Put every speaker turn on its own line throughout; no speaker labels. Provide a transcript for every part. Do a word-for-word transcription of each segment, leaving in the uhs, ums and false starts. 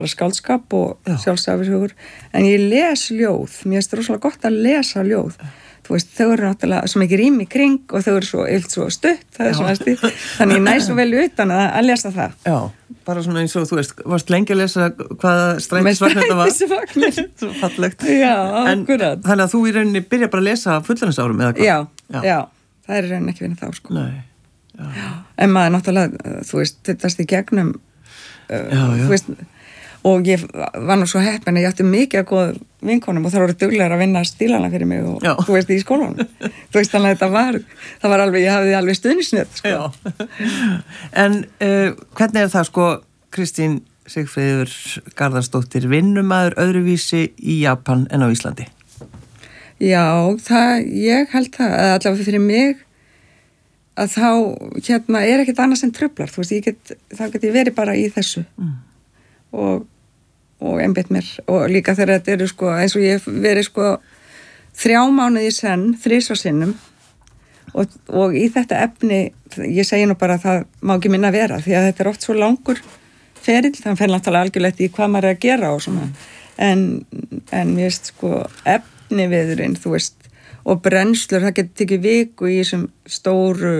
skáldskap og sjálfsæfishugur, en ég les ljóð, mér finnst rosalega gott að lesa ljóð. Þú veist, þau eru náttúrulega svo mikið rými kring og þau eru svo, yfirlt svo stutt, það er svona stíð, þannig ég næ svo vel utan að, að lesa það.
Já, bara svona eins og þú veist, varst lengi að lesa hvaða strætisvagn þetta var.
Strætisvagnir.
Svo fallegt.
Já,
en,
akkurat.
Þannig að þú í rauninni byrja bara að lesa fullorðinsárum eða hvað?
Já, já, já, það er í rauninni ekki vinna þá, sko.
Nei. Já.
Já. En maður náttúrulega, þú veist, þetta í gegnum, uh,
já, já.
þú veist, og ég var nú svo heppin að ég átti mikið að góða vinkonum og það voru duglegar að vinna stílana fyrir mig og
já.
Þú veist, í skólanum. Þú veist, þannig að þetta var, það var alveg, ég hafði alveg stuðningsnet, sko.
Já. En uh, hvernig er það, sko, Kristín Sigfríður Garðarsdóttir, vinnumaður öðruvísi í Japan en á Íslandi?
Já, það, ég held það, allavega fyrir mig, að þá, hérna, er ekkert annað sem truflar, þú veist, ég get, þá get ég verið bara í þessu. Mm. og og einbeitt mér og líka þegar þetta eru sko eins og ég verið sko þrjá mánuði í senn, þrisvar sinnum og, og í þetta efni ég segi nú bara að það má ekki minna vera því að þetta er oft svo langur ferill, þannig að fer náttúrulega algjörlega í hvað maður er að gera og svona en, en ég veist sko efni viðurinn, þú veist og brennslur, það getur tekið viku í þessum stóru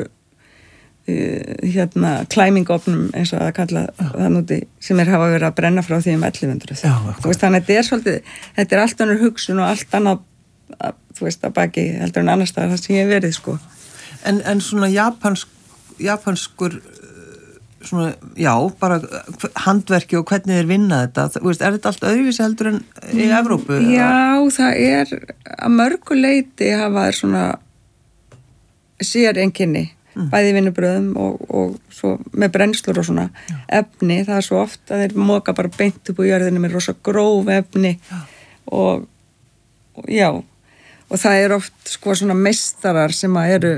hérna klæmingofnum eins og að kalla það núti sem er hafa verið að brenna frá því um ellefu hundruð þú veist þannig að þetta er svolítið þetta er allt annur hugsun og allt annað þú veist að baki heldur en annars staðar það sem ég hef verið sko
En, en svona japansk, japanskur svona, já, bara handverki og hvernig þeir vinna þetta þú veist, er þetta allt öðruvísi heldur en í Evrópu?
Já, það er að mörgu leyti hafa þær svona sér einkenni Mm. bæði vinnubröðum og, og svo með brennslur og svona já. Efni, það er svo oft að þeir moka bara beint upp úr jörðinu með rosa gróf efni og, og já og það er oft sko svona meistarar sem að eru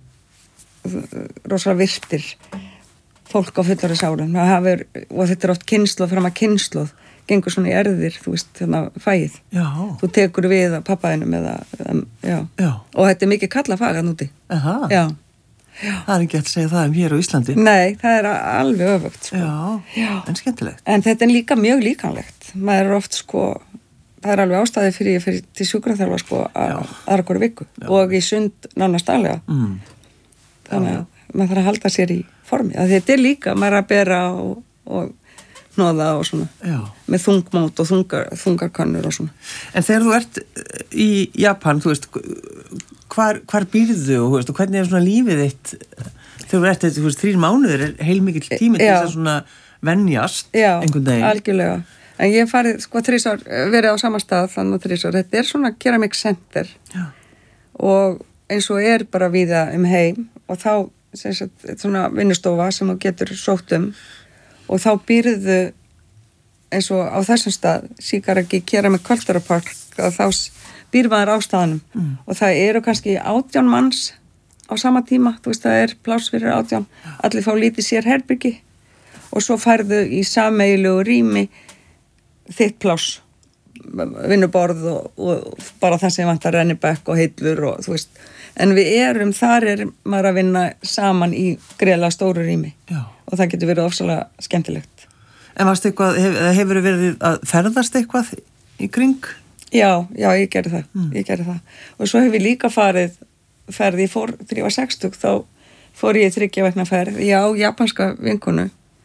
rosa virtir fólk á fullorðinsárum og þetta er oft kynslóð fram að kynslóð gengur svona í erðir, þú veist, þarna fæið
já. Þú
tekur við að pappaðinum eða, já. Já. Og þetta er mikið kallað fag að núti
Aha.
Já
Já. Það er ekki að segja það um hér á Íslandi.
Nei, það er alveg öfugt sko.
Já, Já, en skemmtilegt.
En þetta er líka mjög líkanlegt. Maður er oft sko, það er alveg ástæði fyrir ég fyrir til sjúkraþjálfa sko aðra hverju viku Já. Og í sund nánast daglega. Mm. Þannig að maður þarf að halda sér í formi. Að þetta er líka, maður er að bera og, og hnoða og svona. Já. Með þungmót og þungar, þungarkönnur og svona.
En þegar þú ert í Japan, þú veist, hvar, hvar býrðu og, veist, og hvernig er svona lífið þitt þegar þú ert þetta, þú veist, þrír mánuðir er heilmikill tími til þess að svona venjast
Já,
einhvern daginn.
Já, algjörlega. En ég hef farið, sko, þrísar, verið á sama stað þannig að þrísar, þetta er svona Keramik Center Já. Og eins og er bara víða um heim og þá, sem sagt, svona vinnustofa sem þú getur sótt um og þá býrðu eins og á þessum stað, Shigaraki Keramik Cultural Park, þá býr maður á staðanum mm. og það eru kannski átján manns á sama tíma, þú veist það er pláss fyrir átján, allir fá lítið sér herbyrgi og svo færðu í sameigilegu rými þitt pláss, vinnuborð og, og bara það sem vantar rennibekk og hillur og þú veist, en við erum, þar er maður að vinna saman í greiðlega stóru rými Já. Og það getur verið ofsalega skemmtilegt.
En varst eitthvað, hef, hefur verið að ferðast eitthvað í kring?
Já, já, ég gerði það, mm. ég gerði það. Og svo hef ég líka farið, ferði, ég fór þegar ég var sextug, þá fór ég þriggja vegna ferð, já, japanska vinkonu,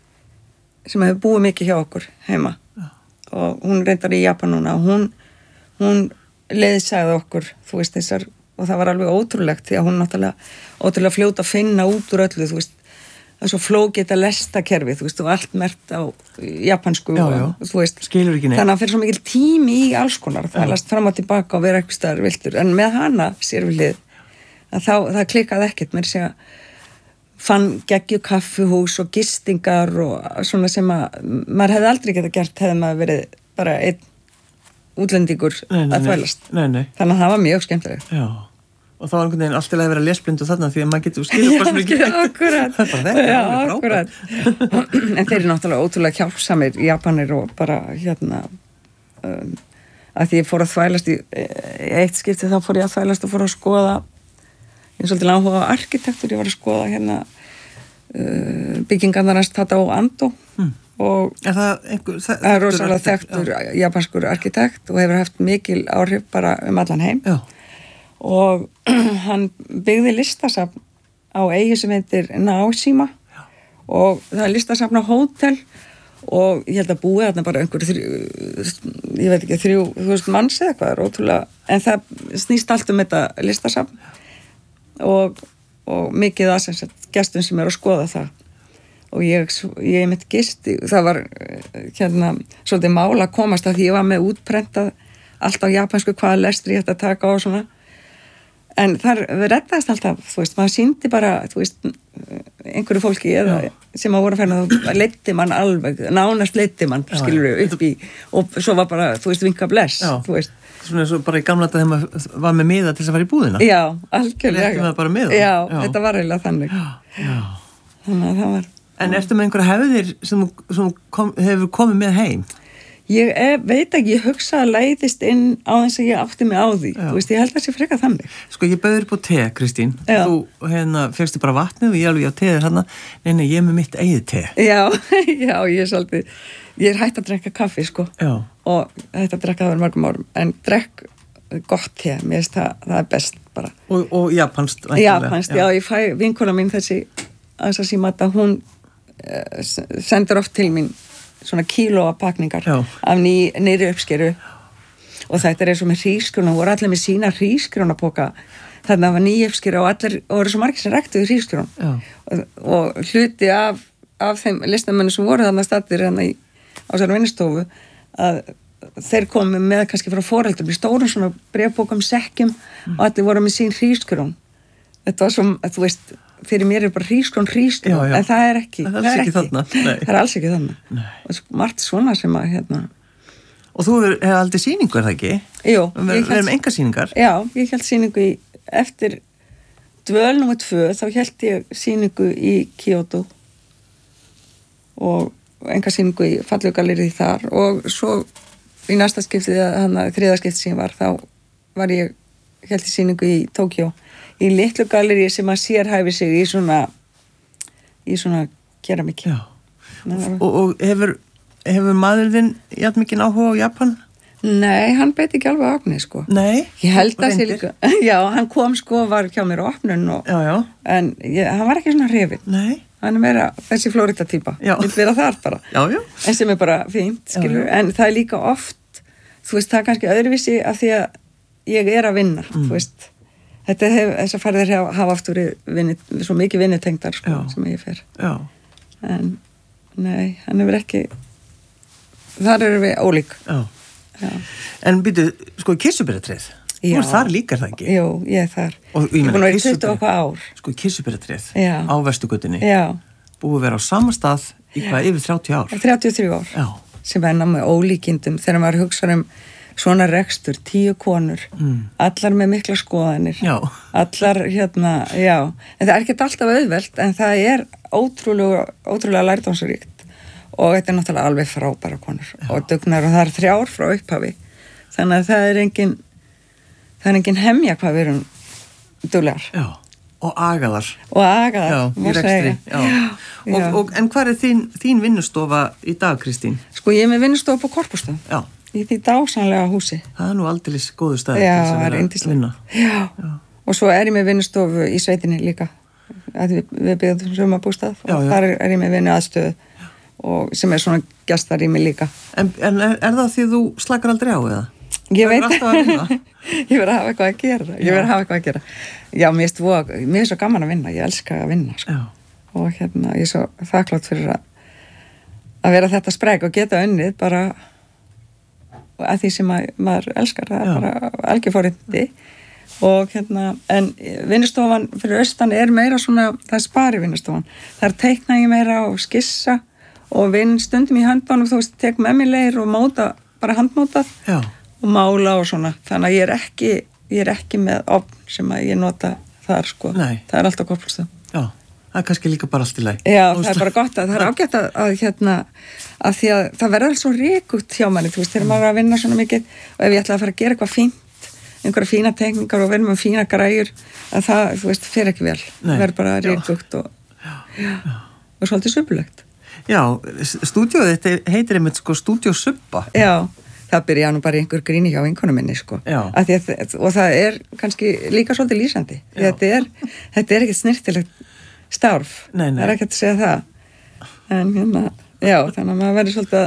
sem hefur búið mikið hjá okkur heima. Já. Og hún reyndar í Japan núna, og hún, hún leiðsagði okkur, þú veist, þessar, og það var alveg ótrúlegt, því að hún náttúrulega, ótrúlega fljóta að finna út úr öllu, þú veist, það er svo flókið að lesta kerfið, þú veist, og allt mert á japansku
já, já.
Og þú veist,
skilur ekki neitt.
Þannig að fyrir svo mikil tími í alls konar, það er last fram og tilbaka og vera eitthvað staðar viltur, en með hana sér við lið, að þá, það klikkaði ekkert, mér sé að fann geggju kaffuhús og gistingar og svona sem að maður hefði aldrei geta gert, hefði maður verið bara einn útlendingur
nei, nei,
að þvælast.
Nei, nei.
Þannig að það var mjög skemmtilegt.
Já. Og þá var einhvern veginn alltaf að vera lesblindu þarna því að maður getur skilja hvað sem ekki
Já, akkurat.
Það er bara þetta,
Já,
það er
akkurat. En þeir eru náttúrulega ótrúlega hjálpsamir Japanir og bara hérna um, að því ég fór að þvælast í, í eitt skipti þá fór ég að þvælast og fór að skoða ég er svolítið áhuga á arkitektur, ég var að skoða hérna uh, byggingarnar hans Tadao Ando mm. og
er það, einhver, það,
það er rosalega þekktur japanskur arkitekt og hefur haft mikil áhrif bara um allan heim.
Já.
Og hann byggði listasafn á eyju sem heitir Naoshima og það er listasafn á hótel og ég held að búi þarna bara einhverju þrjú, ég veit ekki, þrjú, þú veist, manns eða eitthvað, ótrúlega, en það snýst allt um þetta listasafn og, og mikið að sem sagt gestum sem er að skoða það og ég, ég mitt gisti, það var hérna svolítið mál að komast að því ég var með útprentað allt á japansku hvaða lestri ég ætti að taka og svona en þar reddaðist alltaf, þú veist, maður sýndi bara, þú veist, einhverju fólki eða Já. Sem að voru að ferna, þá leiddi mann alveg, nánast leiddi mann, skilur við, upp í, og svo var bara, þú veist, vinka bless,
Já.
Þú veist.
Svona eins og bara í gamla þetta þegar maður var með miða til þess að fara í búðina.
Já, algjörlega.
Leiddi maður bara miða.
Já,
Já,
þetta var eiginlega þannig.
Já.
Þannig að það var...
En ertu með einhverja hefðir sem, sem kom, hefur komið með heim?
Ég er, veit ekki, ég hugsa að leiðist inn á þess að ég átti mig á því.
Já.
Þú veist, ég held að það sé frekar þannig.
Sko, ég bauður upp á te, Kristín.
Já.
Þú, hérna, fegstu bara vatnið og ég alveg á teðir hérna. Nei, nei, ég er með mitt eigið te.
Já, já, ég er svolítið, ég er hægt að drekka kaffi, sko.
Já.
Og hægt að drekka það verið mörgum árum. En drekk gott te, mér finnst það, það er best bara.
Og, og japanskt.
Japanskt, já. já, ég fæ vinkona mín þessi, Asashi Mata, hún uh, sendur oft til mín svona kílóapakningar af ný, nýri uppskeru og þetta er eins og með hrísgrjóna, voru allir með sína hrísgrjónapoka, þannig að það var ný uppskeru og allir, og voru svo margir sem ræktuðu hrísgrjón og, og hluti af, af þeim listamennu sem voru þarna stattir hérna í, á sér vinnustofu að þeir komu með kannski frá foreldrum í stórum svona bréfbókum, sekkjum mm. og allir voru með sín hrísgrjón. Þetta var svo, þú veist, fyrir mér er bara hrísgrjón, hrísgrjón, en það er ekki.
Það er alls ekki þarna.
Það er alls ekki þarna. Og margt svona sem að, hérna...
Og þú hefur hef aldrei sýningu, er það ekki?
Jú.
Við erum enga sýningar.
Já, ég held sýningu í, eftir dvöl númer tvö, þá held ég sýningu í Kyoto og enga sýningu í Fallugalerið þar og svo í næsta skiptið, þannig að þriða skiptið sem ég var, þá var ég, held ég sýningu í Tókjó í litlu galeri sem að sérhæfi sig í svona í svona keramík.
Já. Og, og hefur, hefur maðurinn jafn mikinn áhuga á Japan?
Nei, hann beit ekki alveg á opni, sko.
Nei?
Ég held að sé líka. Já, hann kom sko, var hjá mér á opnun og,
já, já.
En ég, hann var ekki svona hrifinn.
Nei?
Hann er meira þessi Flórida típa. Já. Vill vera þar bara.
Já, já.
En sem er bara fínt, skilur. Já, já. En það er líka oft, þú veist, það er kannski öðruvísi af því að ég er að vinna, mm. þú veist. Þetta hef, þess að farðir hafa, hafa aftur vinni, svo mikið vinnutengdar sko, sem ég fer.
Já.
En nei, hann hefur ekki, þar eru við ólík.
Já.
Já.
En byrju, sko, Kirsuberjatrið, þú er þar líka, er það ekki?
Jú, ég er þar.
Og ég meina,
búin að vera í tuttugu og eitthvað ár.
Sko, Kirsuberjatrið
á
Vesturgötunni.
Já.
Búið að vera á sama stað í hvað yfir þrjátíu ár.
þrjátíu og þrjú ár.
Já.
Sem er námið ólíkindum þegar maður hugsa um svona rekstur, tíu konur, mm. allar með mikla skoðanir,
já.
allar hérna, já, en það er ekki alltaf auðvelt, en það er ótrúlega, ótrúlega lærdómsríkt og þetta er náttúrulega alveg frábæra konur já. Og dugnar og það er þrjár frá upphafi, þannig að það er engin, það er engin hemja hvað við erum duglegar.
Já, og agaðar.
Og agaðar,
já, í rekstri, já. Já. Og, já. Og, en hvað er þín, þín vinnustofa í dag, Kristín?
Sko, ég er með vinnustofa på Korpústöðum.
Já.
Í því dásanlega húsi.
Það er nú aldeilis góður staði
já,
til þess að vera að vinna.
Já, já, og svo er ég með vinnustofu í sveitinni líka. Að við, við byggðum sumarbústað og já, já. Þar er ég með vinnu aðstöðu og sem er svona gestarými líka.
En, en er, er það því þú slakar aldrei á eða?
Ég veit að ég verð að hafa eitthvað að gera. Ég verð að hafa eitthvað að gera. Já, mér er, svo, mér er svo gaman að vinna. Ég elska að vinna. Sko. Og hérna, ég er svo þakklátt fyrir að, að vera þetta sprek og geta unnið bara að því sem að, maður elskar það er bara algjör forréttindi og hérna, en vinnustofan fyrir austan er meira svona, það er spari vinnustofan, það er teikna ég meira og skissa og vinn stundum í höndunum, þú veist, tek með mig leir og móta, bara handmótað
já.
Og mála og svona, þannig að ég er ekki ég er ekki með ofn sem að ég nota þar sko,
Nei.
Það er alltaf Korpúlstöðum.
Já. Það er kannski líka bara allt í lagi.
Já, það er bara gott að það er ágætt að, að hérna, að því að það verður alls svo ríkugt hjá manni, þú veist, þegar maður er að vinna svona mikið og ef ég ætla að fara að gera eitthvað fínt, einhverja fína tekningar og verðum með fína græjur, að það, þú veist, fer ekki vel. Það verður bara ríkugt og,
já. Já.
og svolítið söpulegt.
Já, stúdíóið þetta heitir einmitt sko Stúdíó Subba.
Já, það byrja nú bara einhver gríni hjá vinkonum minni sko.
Já.
Að að, og það er kannski líka svolítið lýsandi. Þetta er, þetta er ekkert snirtilegt starf.
Nei, nei.
Það er ekkert að segja það. En hérna, já, þannig að maður verður svolítið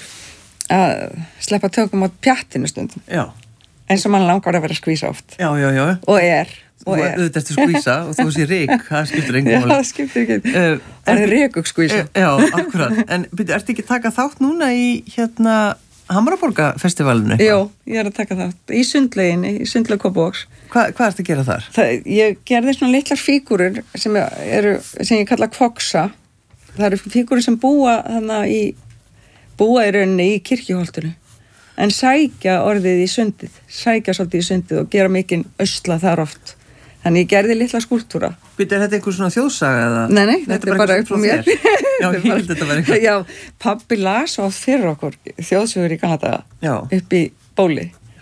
að sleppa tökum á pjattinu stundum.
Já.
Eins og mann langar að vera að skvísa oft.
Já, já, já.
Og er.
Þú auðvitað eftir skvísa og þú sé rík, það skiptir engum máli.
Já, það skiptir ekki. Uh, það er ríkug skvísa.
Uh, já, akkurat. En byrju, ertu ekki að taka þátt núna í hérna Hamraborgarfestivalinu?
Jú, ég er að taka þátt í sundlauginni, í sundlaug Kópavogs.
Hva, hvað ertu að gera þar?
Það, ég gerði svona litlar fígúrur sem eru, sem ég kalla koksa. Það eru fígúrur sem búa þannig í, búa í rauninni í kirkjuholtinu. En sækja orðið í sundið, sækja svolítið í sundið og gera mikinn ösla þar oft. Þannig ég gerði litla skúltúra.
Býttu, er þetta einhver svona þjóðsaga eða?
Nei, nei, þetta, þetta er bara upp á mér.
Já, ég held þetta var eitthvað.
Já, pabbi las oft fyrir okkur þjóðsögur í gamla daga.
Já.
Upp í bóli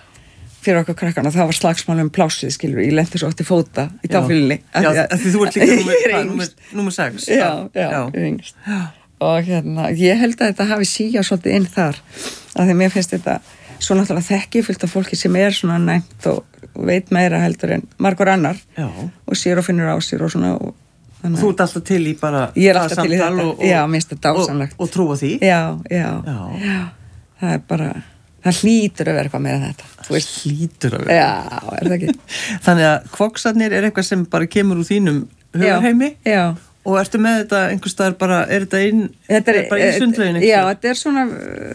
fyrir okkur krakkana. Það var slagsmál um plásið, skilur, ég lenti svo oft í fóta í táfélinni.
Já, af því þú ert líka númer, númer sex.
Já, já, já. Ég er yngst. Og hérna, ég held að þetta hafi síja svolítið inn þar. Af því mér finnst þetta svo náttúrulega þekki fullt af fólki sem er svona næmt og veit meira heldur en margur annar. Já. Og sér og finnur á sér og svona. Og,
og þú ert alltaf til í bara
ég er alltaf til í þetta.
Og,
já, mér finnst þetta dásamlegt.
Og, og trúa því?
Já, já,
já.
Já. Það er bara, það hlýtur að vera eitthvað meira þetta.
Þú veist, hlýtur að vera.
Já, er það ekki.
Þannig að kvoksarnir er eitthvað sem bara kemur úr þínum hugheimi?
Já, já.
Og ertu með þetta einhver staðar bara, er þetta inn,
þetta er,
er bara í sundlaugin?
Já, þetta er svona,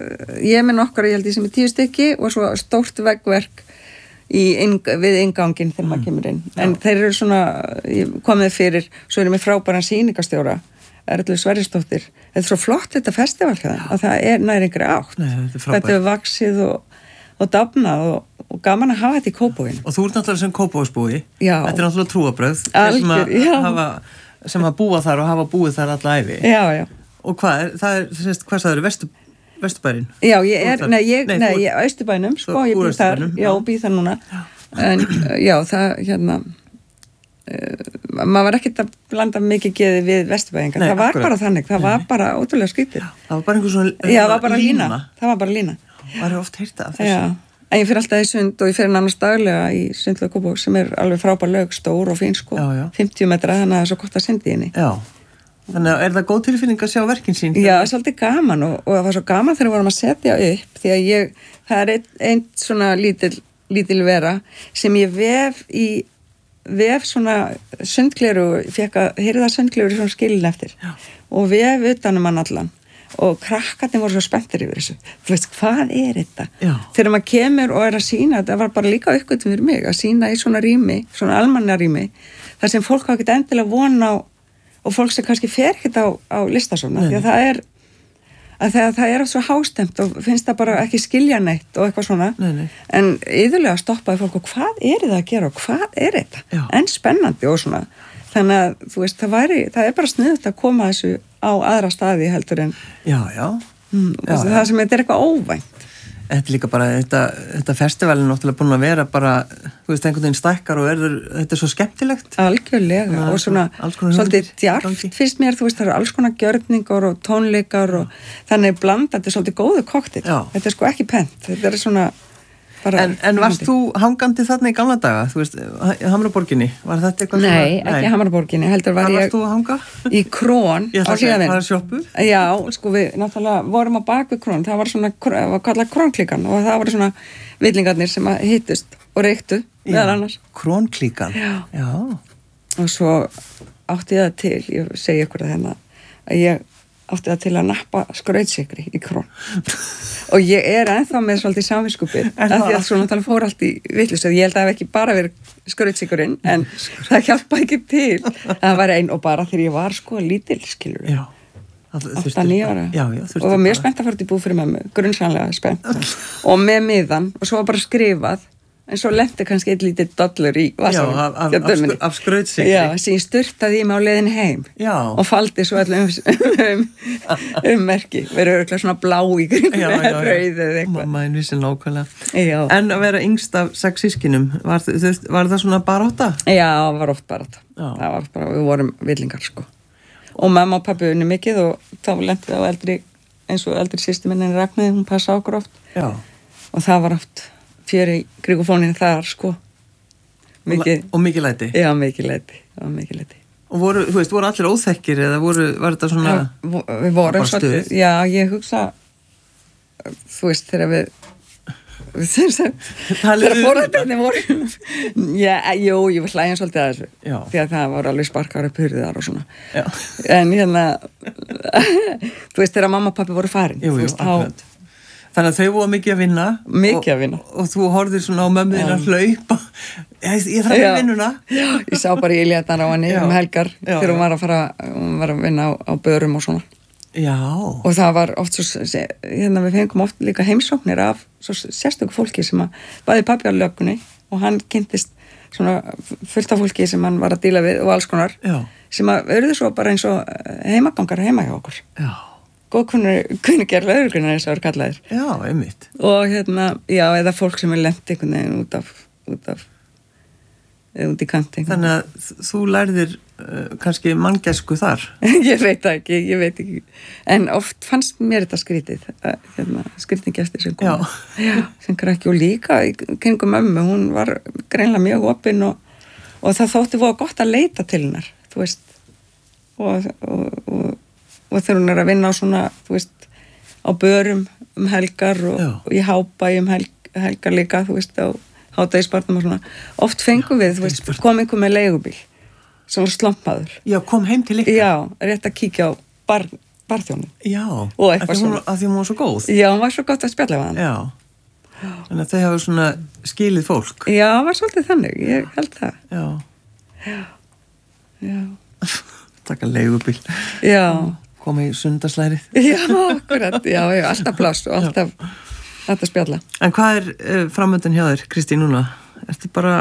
ég er með nokkar, ég held ég sem er tíu stykki og svo stórt veggverk í, við inngangin þegar mm. maður kemur inn. Já. En þeir eru svona, komið fyrir, svo erum við frábæran sýningastjóra, Erlu Sverrisdóttir. Þetta er svo flott þetta festival hérna, að það er nær yngri átt. Nei, þetta er frábært. Þetta er vaxið og, og dafnað og, og gaman að hafa þetta í Kópavoginn.
Og þú ert náttúrulega sem Kópavogsbúi.
Já.
Þetta er náttúrulega trúarbrögð.
Algjör, já.
Hafa, sem hafa búa þar og hafa búið þar alla ævi.
Já, já.
Og hvað er, það er, þess, hvað sagður, Vestu, Vesturbærin?
Já, ég er, nei, ég, nei, nei, ég er Austurbænum, sko, ég býð þar, já, býð þar núna. En, já, það, hérna, uh, maður var ekkert að blanda mikið geði við Vesturbæingar. Það var akkurat. Bara þannig, það var bara ótrúlega skrítið.
Það var bara einhver svona
lína. Já, það var bara lína. Það var bara lína.
Það var oft heyrta af þessu.
Já. En ég fyrir alltaf í sund og ég fyrir nánast daglega í sundlaug Kópavog sem er alveg frábær laug, stór og fín sko, já, já. fimmtíu metra, þannig að það er svo gott að syndi henni. Já,
þannig að er það góð tilfinning að sjá verkin sín?
Já, það er svolítið gaman og, og það var svo gaman þegar við vorum að setja upp því að ég, það er einn ein svona lítil, lítil vera sem ég vef í, vef svona sundgleru, ég fekk að heyra það sundgleru svona skilin eftir já. Og vef utanum hann allan. Og krakkarnir voru svo spenntir yfir þessu. Þú veist, hvað er þetta? Já. Þegar maður kemur og er að sína, þetta var bara líka uppgötum fyrir mig, að sína í svona rými, svona almannarými, þar sem fólk hafa ekkert endilega von á, og fólk sem kannski fer ekkert á, á listasöfna, því að það er, að það, það er svo hástemt og finnst það bara ekki skilja neitt og eitthvað svona, nei, nei. En yðurlega stoppaði fólk og hvað er það að gera og hvað er þetta? Já. En spennandi og svona. Þannig að, þú veist, það væri, það er bara sniðugt að koma þessu á aðra staði heldur en
já, já.
Mm, já það já. Sem þetta er eitthvað óvænt.
Þetta er líka bara, þetta, þetta festivalin náttúrulega búin að vera bara, þú veist, einhvern veginn stækkar og er, þetta er svo skemmtilegt.
Algjörlega Ná, og svona, svolítið djarft fyrst mér, þú veist, það eru alls konar gjörningar og tónleikar og þannig bland, þetta er svolítið góðu koktill. Þetta er sko ekki pent, þetta er svona
En, en varst þú hangandi þarna í gamla daga, þú veist, Hamraborginni, var þetta eitthvað
svona? Nei, ekki Hamraborginni, heldur var
ég...
Hvað
varst þú að hanga?
Í Krón
á Hlíðavegi. Ég ætla að segja, hvað er sjoppu?
Já, sko við náttúrulega vorum á bak við Krón, það var svona, það var kallað Krónklíkan og það voru svona villingarnir sem hittust og reyktu, meðal annars.
Krónklíkan?
Já.
Já.
Og svo átti ég það til, ég segi ykkur það hérna, að ég átti það til að nappa skrautsikri í Krón og ég er ennþá með svolítið samviskupið af því að svona tala fór allt í vitlust ég held að það hef ekki bara verið skrautsikurinn en það hjálpaði ekki til það var einn og bara þegar ég var sko lítil skilur
já,
átta níu ára
já, já,
og var mjög spennt að fara út í búð fyrir mömmu grunnsanlega spennt og með miðan og svo var bara skrifað en svo lenti kannski eitt lítið dollur í vasanum.
Já, af, af, af, af skrautsikri.
Já, sem ég sturtaði í mig á leiðin heim. Já. Og faldi svo allir um, um, um merki. Verið örgulega svona blá í grunn, rauðið eitthvað.
Mamma einn vissi nákvæmlega.
Já.
En að vera yngst af sex sískinum, var, var það svona barátta?
Já, það var oft barátta. Það var bara, við vorum villingar, sko. og mamma og pappi unni mikið og þá lenti það á eldri eins og eldri systir minni Ragnheiði, hún passa okkur oft
Já.
og það var oft fjöri gríkufónin þar sko mikið,
og, og mikið læti
já mikið læti, já, mikið læti.
Og voru, þú veist, voru allir óþekkir eða voru, var þetta svona
já, við vorum svolítið, já ég hugsa þú veist þegar við þegar fórhaldinni voru já, jú, ég var hlægjum svolítið að þessu
já.
því að það var alveg sparkar upp hurðar og svona
já.
en hérna þú veist þegar mamma og pappi voru farin
jú, jú,
veist, á,
þannig að þau voru mikið að vinna
mikið að vinna
og, og þú horfðir svona á mömmuðin að hlaupa ég, ég þarf að vinnuna
já, ég sá bara í léttan á henni um helgar já, þegar hún var að fara hún var að vinna á, á börum og svona
já
og það var oft svo hérna við fengum oft líka heimsóknir af svo sérstöku fólki sem að bæði pappi á löggunni og hann kynntist svona fullt af fólki sem hann var að díla við og alls konar
já.
sem að verður svo bara eins og heimagangar heima hjá okkur
já
góðkunningar lögreglunar eins og eru kallaðir.
Já, einmitt.
Og hérna, já, eða fólk sem er lent einhvern veginn út af, út af, út í kanti.
Þannig að þú lærðir uh, kannski manngæsku þar?
Ég veit það ekki, ég veit ekki. En oft fannst mér þetta skrítið, hérna, skrítningestir sem kom. Já. Já, sem krakki og líka í kringum mömmu, hún var greinlega mjög opin og, og það þótti voða gott að leita til hennar, þú veist, og, og, og og þegar hún er að vinna á svona, þú veist, á börum um helgar og, og í hábæ um helg, helgar líka, þú veist, á hádægisbarnum og svona. Oft fengum við, þú veist, kom einhver með leigubíl sem var slampaður.
Já, kom heim til ykkur.
Já, rétt að kíkja á bar, barþjónu.
Já,
og eitthvað svona.
Af því hún var svo góð.
Já, hún var svo gott að spjalla við hann.
Já, þannig að þau hafa svona skilið fólk.
Já, var svolítið þannig, ég held það.
Já.
Já, já.
Taka leigubíl.
Já.
Koma í sundarslæðrið.
Já, akkurat, já, já, alltaf pláss og alltaf, alltaf spjalla.
En hvað er uh, framöndan hjá þér, Kristín, núna? Ertu bara...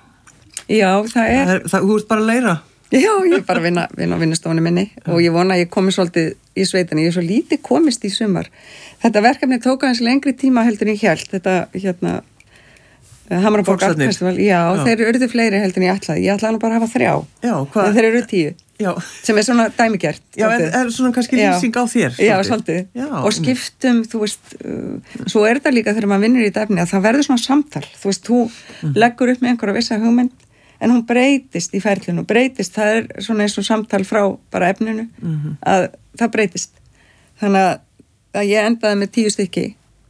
Já, það er...
Það er það, þú ert bara að leira?
Já, ég er bara að vinna, vinna á vinnustofunni minni já. Og ég vona að ég komi svolítið í sveitinni. Ég er svo lítið komist í sumar. Þetta verkefni tók aðeins lengri tíma heldur en ég hélt. Þetta, hérna, Hamraborg Art Festival, já, já, þeir eru fleiri heldur en ég ætlaði. Ég ætlaði nú bara að hafa þrjá. Já, hvað? En þeir eru tíu. Já. Sem er svona dæmigert.
Já, er, er svona kannski lýsing á þér.
Já, svolítið. Já, og skiptum, þú veist, uh, svo er þetta líka þegar maður vinnur í þetta efni að það verður svona samtal. Þú veist, þú mm. leggur upp með einhverja vissa hugmynd en hún breytist í ferlinu, breytist, það er svona eins og samtal frá bara efninu mm-hmm. að það breytist. Þannig að, að ég endaði með tíu stykki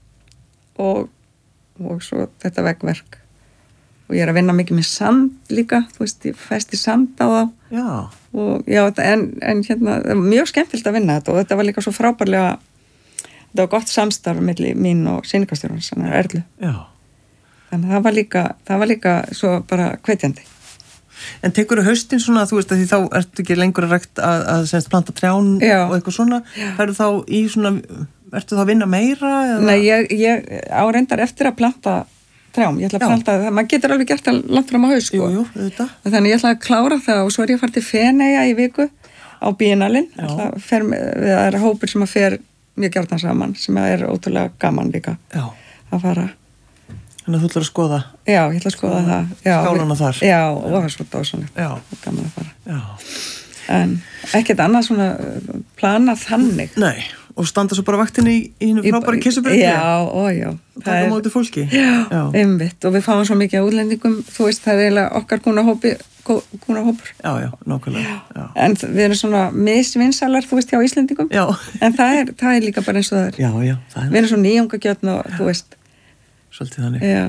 og, og svo þetta veggverk. Og ég er að vinna mikið með sand líka, þú veist, ég festi sand á þá. Já. Og já, en, en hérna, mjög skemmtilegt að vinna þetta og þetta var líka svo frábærlega, þetta var gott samstarf milli mín og sýningarstjórans, þannig að Erlu. Já. Þannig að það var líka, það var líka svo bara hvetjandi.
En tekur þú haustin svona, þú veist, að því þá ertu ekki lengur að rækt að, að semst planta trján já. Og eitthvað svona, færðu þá í svona, ertu þá að vinna meira? Eða? Nei,
ég, ég árendar eftir að planta trjám, ég ætla að planta það, maður getur alveg gert að langt fram á haus, sko.
Jú, jú, auðvitað.
Þannig ég ætla að klára það og svo er ég að fara til Feneyja í viku á Biennalinn, það er hópur sem að fer mjög gjarnan saman, sem er ótrúlega gaman líka já. Að fara.
Þannig að þú ætlar að skoða?
Já, ég ætla að skoða það.
Skálana þar?
Já, og það var svo dásanlegt. Já. Gaman að fara. Já. En ekkert annað svona plana þannig.
Nei. Og standa svo bara vaktinni í hinu frábæri kissubreytti?
Já, ó já.
Og taka á móti fólki?
Já, einmitt. Og við fáum svo mikið útlendingum, þú veist, það er eiginlega okkar kúnahópi, kúnahópur.
Já, já, nákvæmlega. Já.
En við erum svona misvinsalar, þú veist, hjá Íslendingum. Já. En það er, það er líka bara eins og það er.
Já, já. Það er...
Við erum svo nýjungagjörn og, þú veist.
Svolítið þannig.
Já.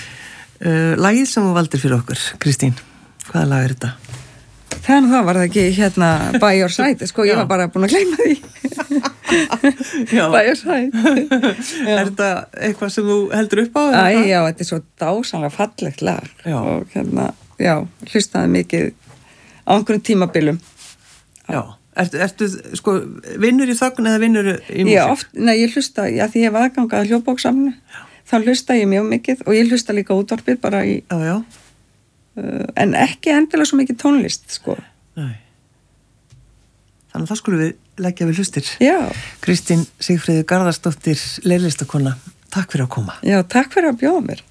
Uh, lagið sem þú valdir fyrir okkur, Kristín, hvaða lag er þetta?
Þannig það var það ekki hérna By Your Side, sko, ég já. Var bara búin að gleyma því. By Your Side.
Er þetta eitthvað sem þú heldur upp á?
Æ, já, þetta er svo dásanlega fallegt lag. Já. Og hérna, já, hlustaði mikið á einhverjum tímabilum.
Já. Ertu, ertu, sko, vinnur í þögn eða vinnur í músík?
Já, oft, nei, ég hlusta, já, því ég var aðgangað að hljóðbóksamnu, þá hlusta ég mjög mikið og ég hlusta líka útvarpið bara í...
Já, já.
Uh, en ekki endilega svo mikið tónlist, sko.
Nei. Þannig að það skulum við leggja við hlustir.
Já.
Kristín Sigfríður Garðarsdóttir, leirlistakona, takk fyrir að koma.
Já, takk fyrir að bjóða mér.